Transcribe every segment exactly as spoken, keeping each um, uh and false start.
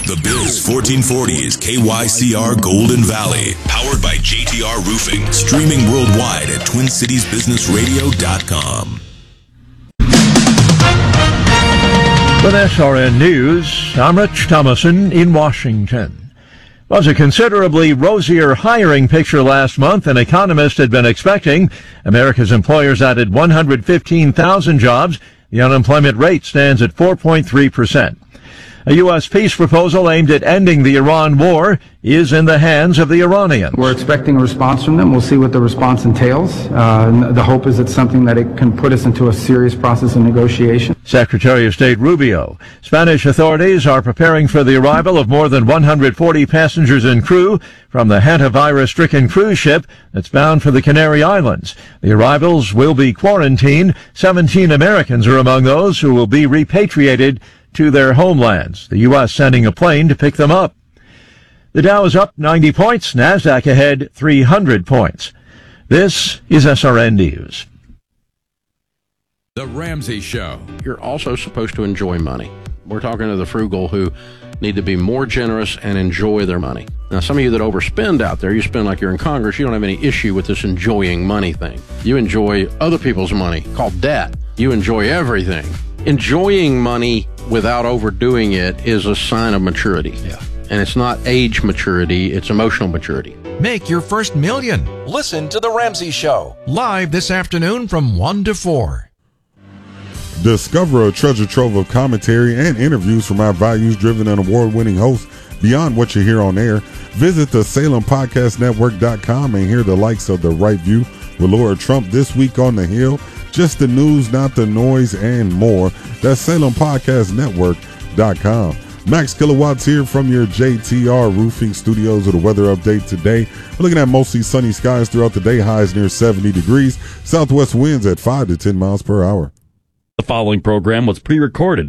The Biz fourteen forty is K Y C R Golden Valley, powered by J T R Roofing, streaming worldwide at twin cities business radio dot com. With S R N News, I'm Rich Thomason in Washington. It was a considerably rosier hiring picture last month than economists had been expecting. America's employers added one hundred fifteen thousand jobs. The unemployment rate stands at four point three percent. A U S peace proposal aimed at ending the Iran war is in the hands of the Iranians. We're expecting a response from them. We'll see what the response entails. Uh, the hope is it's something that it can put us into a serious process of negotiation. Secretary of State Rubio. Spanish authorities are preparing for the arrival of more than one hundred forty passengers and crew from the hantavirus-stricken cruise ship that's bound for the Canary Islands. The arrivals will be quarantined. seventeen Americans are among those who will be repatriated to their homelands, the U S sending a plane to pick them up. The Dow is up ninety points, NASDAQ ahead three hundred points. This is S R N News. The Ramsey Show. You're also supposed to enjoy money. We're talking to the frugal who need to be more generous and enjoy their money. Now, some of you that overspend out there, you spend like you're in Congress, you don't have any issue with this enjoying money thing. You enjoy other people's money, called debt. You enjoy everything. Enjoying money without overdoing it is a sign of maturity. Yeah. And it's not age maturity, it's emotional maturity. Make your first million. Listen to The Ramsey Show. Live this afternoon from one to four. Discover a treasure trove of commentary and interviews from our values-driven and award-winning hosts beyond what you hear on air. Visit the Salem Podcast Network dot com and hear the likes of The Right View with Laura Trump, This Week on the Hill, Just the News, Not the Noise, and more. That's Salem Podcast Network dot com. Max Kilowatts here from your J T R Roofing Studios with a weather update today. We're looking at mostly sunny skies throughout the day, highs near seventy degrees, southwest winds at five to ten miles per hour. The following program was pre-recorded.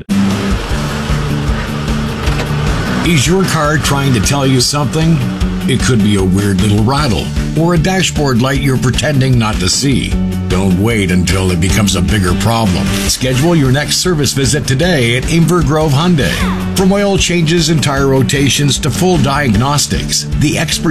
Is your car trying to tell you something? It could be a weird little rattle or a dashboard light you're pretending not to see. Don't wait until it becomes a bigger problem. Schedule your next service visit today at Inver Grove Hyundai. From oil changes and tire rotations to full diagnostics, the expert